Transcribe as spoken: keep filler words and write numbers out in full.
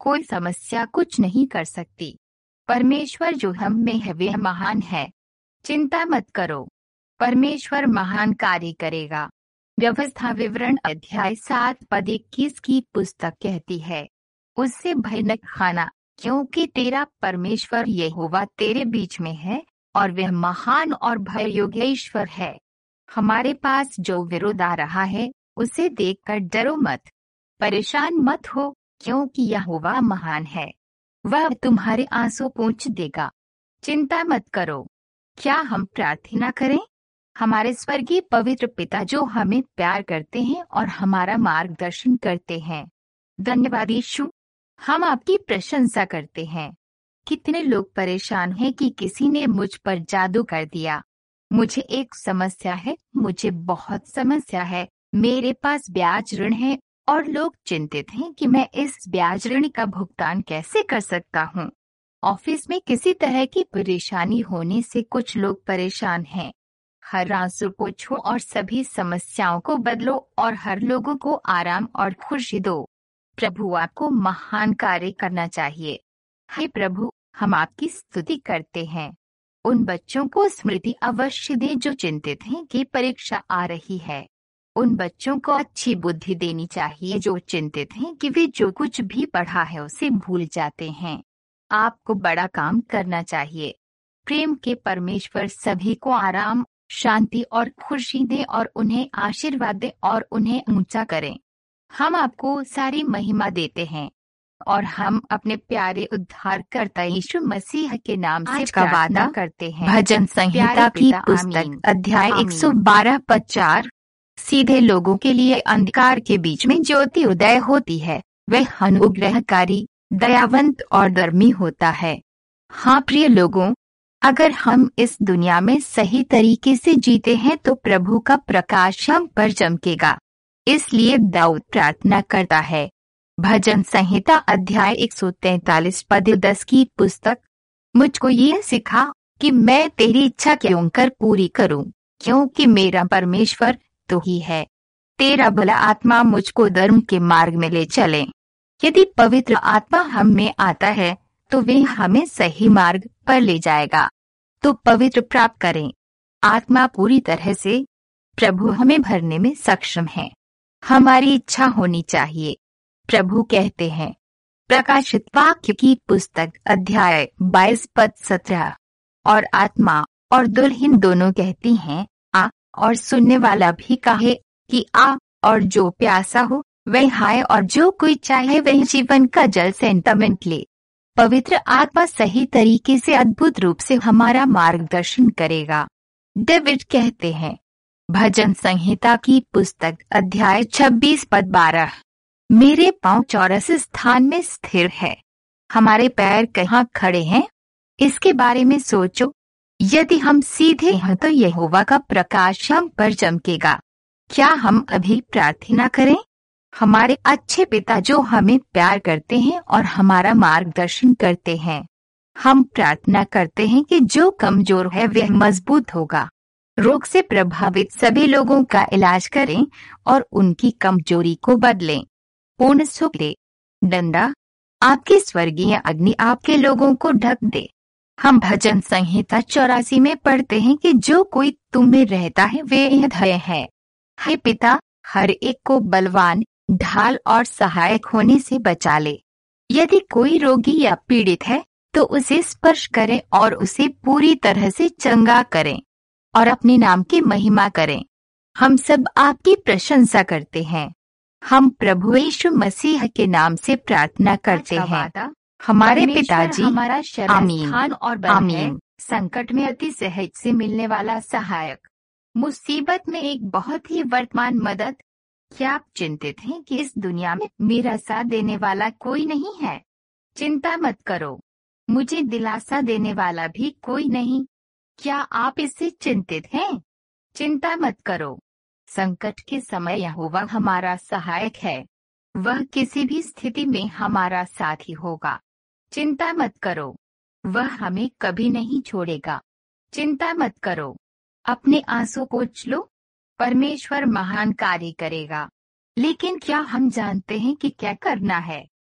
कोई समस्या कुछ नहीं कर सकती। परमेश्वर जो हम में है वह महान है। चिंता मत करो, परमेश्वर महान कार्य करेगा। व्यवस्था विवरण अध्याय सात पद इक्कीस की पुस्तक कहती है, उससे भय न खाना, क्योंकि तेरा परमेश्वर यहोवा तेरे बीच में है और वह महान और भय योग्य ईश्वर है। हमारे पास जो विरोध आ रहा है उसे देखकर डरो मत, परेशान मत हो, क्योंकि यहोवा महान है। वह तुम्हारे आंसू पोंछ देगा। चिंता मत करो। क्या हम प्रार्थना करें? हमारे स्वर्गीय पवित्र पिता जो हमें प्यार करते हैं और हमारा मार्गदर्शन करते हैं, धन्यवाद यीशु, हम आपकी प्रशंसा करते हैं। कितने लोग परेशान हैं कि किसी ने मुझ पर जादू कर दिया। मुझे एक समस्या है, मुझे बहुत समस्या है, मेरे पास ब्याज ऋण है और लोग चिंतित हैं कि मैं इस ब्याज ऋण का भुगतान कैसे कर सकता हूँ। ऑफिस में किसी तरह की परेशानी होने से कुछ लोग परेशान हैं। हर आंसू को छो और सभी समस्याओं को बदलो और हर लोगों को आराम और खुशी दो। प्रभु आपको महान कार्य करना चाहिए। हे प्रभु, हम आपकी स्तुति करते हैं। उन बच्चों को स्मृति अवश्य दे जो चिंतित हैं कि परीक्षा आ रही है। उन बच्चों को अच्छी बुद्धि देनी चाहिए जो चिंतित हैं कि वे जो कुछ भी पढ़ा है उसे भूल जाते हैं। आपको बड़ा काम करना चाहिए। प्रेम के परमेश्वर सभी को आराम, शांति और खुशी दे और उन्हें आशीर्वाद दे और उन्हें ऊंचा करें। हम आपको सारी महिमा देते हैं और हम अपने प्यारे उद्धारकर्ता यीशु मसीह के नाम से का वादा करते हैं। भजन संहिता की पुस्तक अध्याय एक सौ बारह पद चार, सीधे लोगों के लिए अंधकार के बीच में ज्योति उदय होती है, वह अनुग्रहकारी, दयावंत और धर्मी होता है। हाँ प्रिय लोगों, अगर हम इस दुनिया में सही तरीके से जीते हैं तो प्रभु का प्रकाश हम पर चमकेगा। इसलिए दाऊद प्रार्थना करता है। भजन संहिता अध्याय एक सौ तैंतालीस पद दस की पुस्तक, मुझको ये सिखा कि मैं तेरी इच्छा क्यों कर पूरी करूं, क्योंकि मेरा परमेश्वर तू ही है। तेरा भला आत्मा मुझको धर्म के मार्ग में ले चले। यदि पवित्र आत्मा हम में आता है तो वे हमें सही मार्ग पर ले जाएगा। तो पवित्र प्राप्त करें। आत्मा पूरी तरह से प्रभु हमें भरने में सक्षम है। हमारी इच्छा होनी चाहिए। प्रभु कहते हैं। प्रकाशित वाक्य की पुस्तक अध्याय बाईस पद सत्रह, और आत्मा और दुल्हन दोनों कहती हैं आ, और सुनने वाला भी कहे कि आ, और जो प्यासा हो वह आए, और जो कोई चाहे वह जीवन का जल से इंतमिंट ले। पवित्र आत्मा सही तरीके से अद्भुत रूप से हमारा मार्गदर्शन करेगा। डेविड कहते हैं। भजन संहिता की पुस्तक अध्याय छब्बीस पद बारह, मेरे पांव चौरस स्थान में स्थिर है। हमारे पैर कहाँ खड़े हैं, इसके बारे में सोचो। यदि हम सीधे हैं तो यहोवा का प्रकाश हम पर चमकेगा। क्या हम अभी प्रार्थना करें? हमारे अच्छे पिता जो हमें प्यार करते हैं और हमारा मार्गदर्शन करते हैं, हम प्रार्थना करते हैं कि जो कमजोर है वह मजबूत होगा। रोग से प्रभावित सभी लोगों का इलाज करें और उनकी कमजोरी को बदलें। पूर्ण सुख दे। डंडा, आपकी स्वर्गीय अग्नि आपके लोगों को ढक दे। हम भजन संहिता चौरासी में पढ़ते हैं कि जो कोई तुम में रहता है वे धन्य है। हे पिता, हर एक को बलवान, ढाल और सहायक होने से बचा ले। यदि कोई रोगी या पीड़ित है तो उसे स्पर्श करें और उसे पूरी तरह से चंगा करें और अपने नाम की महिमा करें। हम सब आपकी प्रशंसा करते हैं। हम प्रभु यीशु मसीह के नाम से प्रार्थना करते हैं। हमारे पिताजी, हमारा शरण स्थान और बल है, आमीन। संकट में अति सहज से मिलने वाला सहायक, मुसीबत में एक बहुत ही वर्तमान मदद। क्या आप चिंतित हैं कि इस दुनिया में मेरा साथ देने वाला कोई नहीं है? चिंता मत करो, मुझे दिलासा देने वाला भी कोई नहीं। क्या आप इससे चिंतित हैं? चिंता मत करो। संकट के समय यहोवा हमारा सहायक है। वह किसी भी स्थिति में हमारा साथी होगा। चिंता मत करो, वह हमें कभी नहीं छोड़ेगा। चिंता मत करो, अपने आंसू पोंछ लो। परमेश्वर महान कार्य करेगा। लेकिन क्या हम जानते हैं कि क्या करना है?